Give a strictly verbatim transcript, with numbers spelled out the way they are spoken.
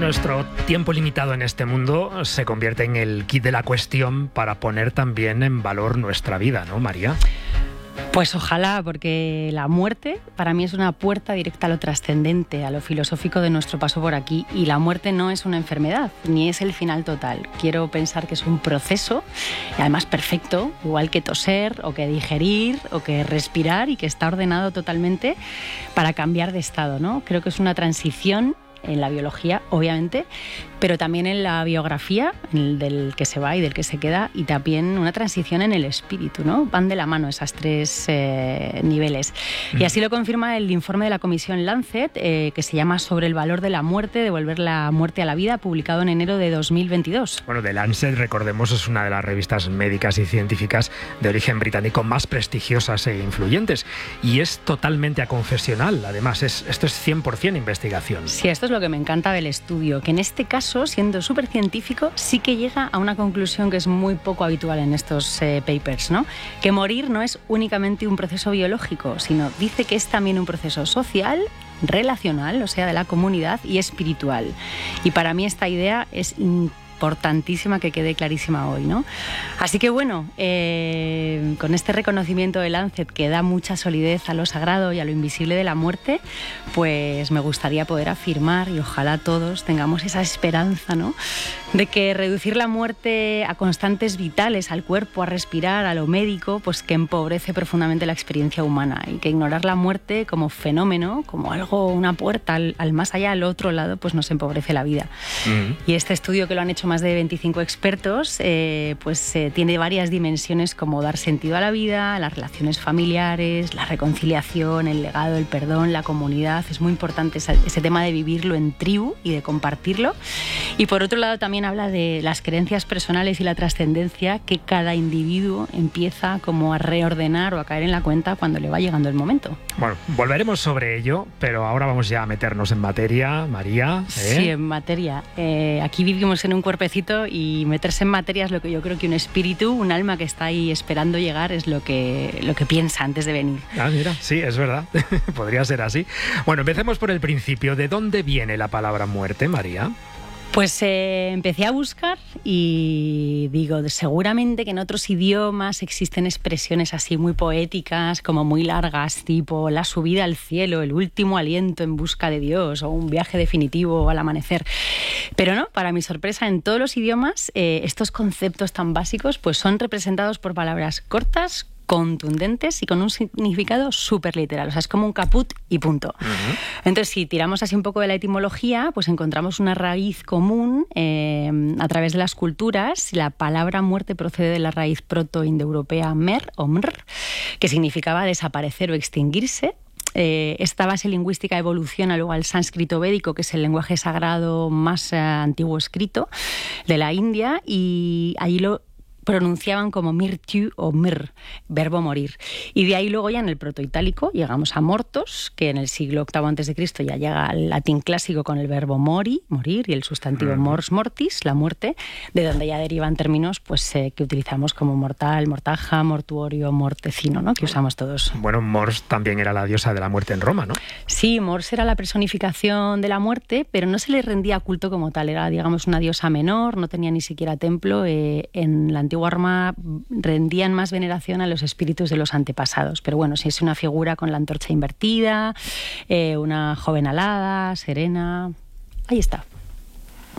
Nuestro tiempo limitado en este mundo se convierte en el kit de la cuestión para poner también en valor nuestra vida, ¿no, María? Pues ojalá, porque la muerte para mí es una puerta directa a lo trascendente, a lo filosófico de nuestro paso por aquí. Y la muerte no es una enfermedad, ni es el final total. Quiero pensar que es un proceso, y además perfecto, igual que toser, o que digerir, o que respirar, y que está ordenado totalmente para cambiar de estado, ¿no? Creo que es una transición en la biología, obviamente, pero también en la biografía, en el del que se va y del que se queda, y también una transición en el espíritu, ¿no? Van de la mano esas tres eh, niveles. Mm. Y así lo confirma el informe de la Comisión Lancet, eh, que se llama Sobre el valor de la muerte, devolver la muerte a la vida, publicado en enero de dos mil veintidós. Bueno, The Lancet, recordemos, es una de las revistas médicas y científicas de origen británico más prestigiosas e influyentes, y es totalmente aconfesional, además, es, esto es cien por ciento investigación. Sí, esto es lo que me encanta del estudio, que en este caso, siendo súper científico, sí que llega a una conclusión que es muy poco habitual en estos eh, papers, ¿no? Que morir no es únicamente un proceso biológico, sino dice que es también un proceso social, relacional, o sea, de la comunidad, y espiritual. Y para mí esta idea es importantísima que quede clarísima hoy, ¿no? Así que bueno, eh, con este reconocimiento de Lancet, que da mucha solidez a lo sagrado y a lo invisible de la muerte, pues me gustaría poder afirmar, y ojalá todos tengamos esa esperanza, ¿no?, de que reducir la muerte a constantes vitales, al cuerpo, a respirar, a lo médico, pues que empobrece profundamente la experiencia humana, y que ignorar la muerte como fenómeno, como algo, una puerta al, al más allá, al otro lado, pues nos empobrece la vida. Mm. Y este estudio, que lo han hecho más de veinticinco expertos, eh, pues eh, tiene varias dimensiones, como dar sentido a la vida, las relaciones familiares, la reconciliación, el legado, el perdón, la comunidad. Es muy importante ese, ese tema de vivirlo en tribu y de compartirlo. Y por otro lado también habla de las creencias personales y la trascendencia que cada individuo empieza como a reordenar o a caer en la cuenta cuando le va llegando el momento. Bueno, volveremos sobre ello, pero ahora vamos ya a meternos en materia, María. ¿eh? Sí, en materia. Eh, aquí vivimos en un cuerpecito, y meterse en materia es lo que yo creo que un espíritu, un alma que está ahí esperando llegar, es lo que, lo que piensa antes de venir. Ah, mira, sí, es verdad. Podría ser así. Bueno, empecemos por el principio. ¿De dónde viene la palabra muerte, María? Pues eh, empecé a buscar y digo, seguramente que en otros idiomas existen expresiones así muy poéticas, como muy largas, tipo la subida al cielo, el último aliento en busca de Dios, o un viaje definitivo al amanecer. Pero no, para mi sorpresa, en todos los idiomas eh, estos conceptos tan básicos pues son representados por palabras cortas, contundentes y con un significado súper literal. O sea, es como un caput y punto. Uh-huh. Entonces, si tiramos así un poco de la etimología, pues encontramos una raíz común eh, a través de las culturas. La palabra muerte procede de la raíz proto-indoeuropea mer o mr, que significaba desaparecer o extinguirse. Eh, esta base lingüística evoluciona luego al sánscrito védico, que es el lenguaje sagrado más eh, antiguo escrito de la India, y allí lo pronunciaban como mirtiu o mir, verbo morir. Y de ahí luego ya en el protoitálico llegamos a mortos, que en el siglo octavo antes de Cristo ya llega al latín clásico con el verbo mori, morir, y el sustantivo mors mortis, la muerte, de donde ya derivan términos pues eh, que utilizamos como mortal, mortaja, mortuorio, mortecino, ¿no?, que usamos todos. Bueno, Mors también era la diosa de la muerte en Roma, ¿no? Sí, Mors era la personificación de la muerte, pero no se le rendía culto como tal. Era, digamos, una diosa menor, no tenía ni siquiera templo. Eh, en la antigua Roma rendían más veneración a los espíritus de los antepasados. Pero bueno, sí es una figura con la antorcha invertida, eh, una joven alada, serena. Ahí está.